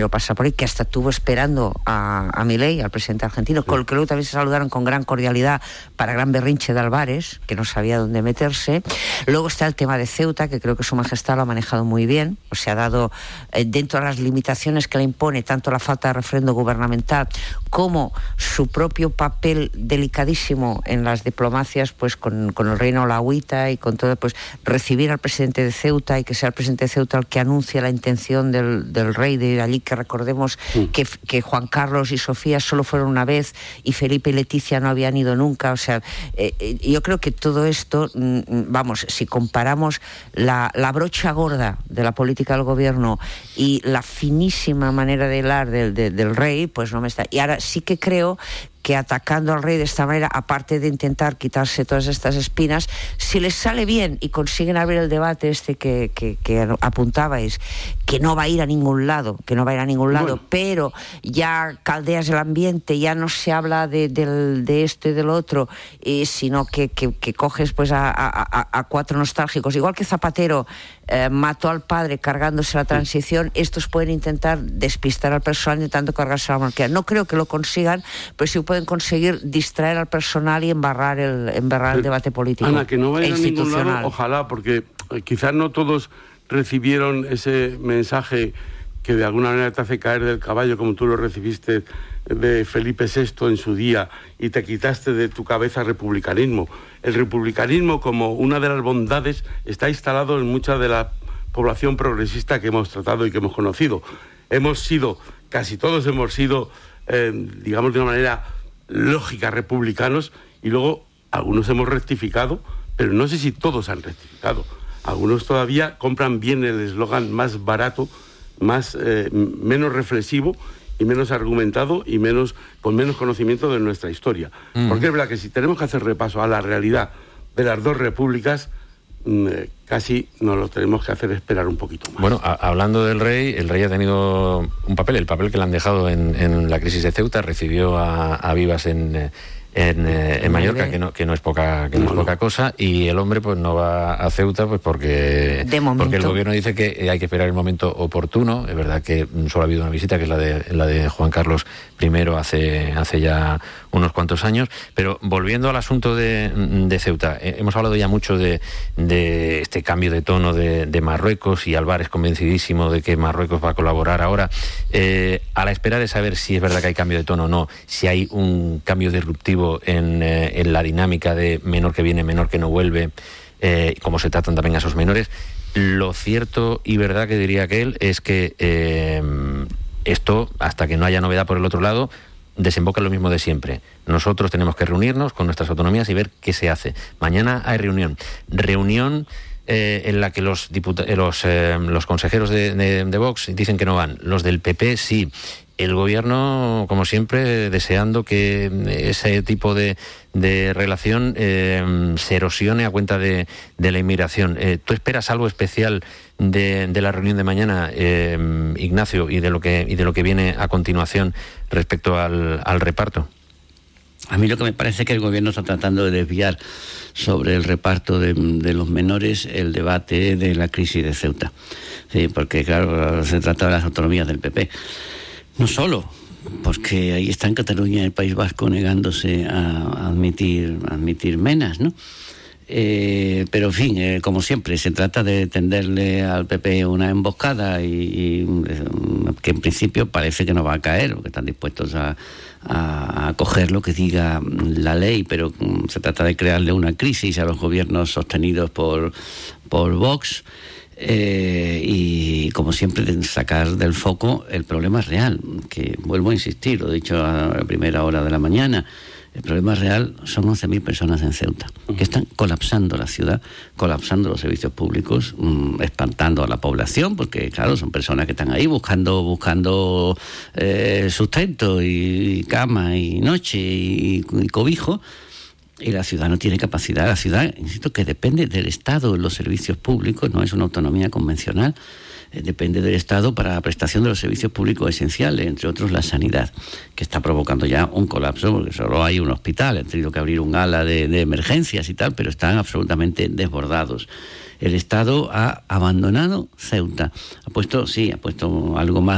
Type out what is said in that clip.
primero pasar por ahí, que hasta estuvo esperando a Milei, al presidente argentino, con el que luego también se saludaron con gran cordialidad para gran berrinche de Álvarez, que no sabía dónde meterse. Luego está el tema de Ceuta, que creo que Su Majestad lo ha manejado muy bien, o sea, ha dado dentro de las limitaciones que le impone tanto la falta de referendo gubernamental como su propio papel delicadísimo en las diplomacias, pues con el reino Alauita y con todo, pues recibir al presidente de Ceuta y que sea el presidente de Ceuta el que anuncia la intención del rey de ir allí, que recordemos que Juan Carlos y Sofía solo fueron una vez y Felipe y Leticia no habían ido nunca. O sea, yo creo que todo esto, vamos, si comparamos la brocha gorda de la política del gobierno y la finísima manera de hilar del rey, pues no me está. Y ahora sí que creo que atacando al rey de esta manera, aparte de intentar quitarse todas estas espinas, si les sale bien y consiguen abrir el debate que apuntabais, que no va a ir a ningún lado, bueno, pero ya caldeas el ambiente, ya no se habla de esto y del otro, sino que coges pues a cuatro nostálgicos, igual que Zapatero mató al padre cargándose la transición, estos pueden intentar despistar al personal intentando cargarse la monarquía. No creo que lo consigan, pero sí pueden conseguir distraer al personal y embarrar el debate político. Ana, que no vaya a ningún lado, ojalá, porque quizás no todos recibieron ese mensaje que de alguna manera te hace caer del caballo, como tú lo recibiste de Felipe VI en su día, y te quitaste de tu cabeza republicanismo. El republicanismo, como una de las bondades, está instalado en mucha de la población progresista que hemos tratado y que hemos conocido. Casi todos hemos sido, digamos de una manera lógica, republicanos, y luego algunos hemos rectificado, pero no sé si todos han rectificado. Algunos todavía compran bien el eslogan más barato, menos reflexivo y menos argumentado y con menos conocimiento de nuestra historia. Porque es verdad que si tenemos que hacer repaso a la realidad de las dos repúblicas, casi nos lo tenemos que hacer esperar un poquito más. Bueno, hablando del rey, el rey ha tenido un papel, el papel que le han dejado en la crisis de Ceuta. Recibió a Vivas en Mallorca, que no es poca cosa, y el hombre pues no va a Ceuta pues porque el gobierno dice que hay que esperar el momento oportuno. Es verdad que solo ha habido una visita, que es la de Juan Carlos I hace ya unos cuantos años. Pero volviendo al asunto de Ceuta, hemos hablado ya mucho de este cambio de tono de Marruecos, y Álvarez convencidísimo de que Marruecos va a colaborar ahora. A la espera de saber si es verdad que hay cambio de tono o no, si hay un cambio disruptivo en la dinámica de menor que viene, menor que no vuelve, cómo se tratan también a esos menores. Lo cierto y verdad que diría aquel es que esto, hasta que no haya novedad por el otro lado, desemboca en lo mismo de siempre. Nosotros tenemos que reunirnos con nuestras autonomías y ver qué se hace. Mañana hay reunión en la que los consejeros de Vox dicen que no van, los del PP sí. El gobierno, como siempre, deseando que ese tipo de relación se erosione a cuenta de la inmigración. ¿Tú esperas algo especial de la reunión de mañana, Ignacio, y de lo que viene a continuación respecto al reparto? A mí lo que me parece es que el gobierno está tratando de desviar sobre el reparto de los menores el debate de la crisis de Ceuta. Sí, porque, claro, se trata de las autonomías del PP. No solo, porque ahí está en Cataluña el País Vasco negándose a admitir menas, ¿no? Pero en fin, como siempre, se trata de tenderle al PP una emboscada y que en principio parece que no va a caer, porque están dispuestos a acoger lo que diga la ley, pero se trata de crearle una crisis a los gobiernos sostenidos por Vox. Y como siempre sacar del foco el problema real, que vuelvo a insistir, lo he dicho a la primera hora de la mañana. El problema real son 11.000 personas en Ceuta, que están colapsando la ciudad, colapsando los servicios públicos, espantando a la población, porque claro, son personas que están ahí buscando sustento y cama y noche y cobijo. Y la ciudad no tiene capacidad. La ciudad, insisto, que depende del Estado en los servicios públicos, no es una autonomía convencional, depende del Estado para la prestación de los servicios públicos esenciales, entre otros la sanidad, que está provocando ya un colapso, porque solo hay un hospital, han tenido que abrir un ala de emergencias y tal, pero están absolutamente desbordados. El Estado ha abandonado Ceuta, ha puesto algo más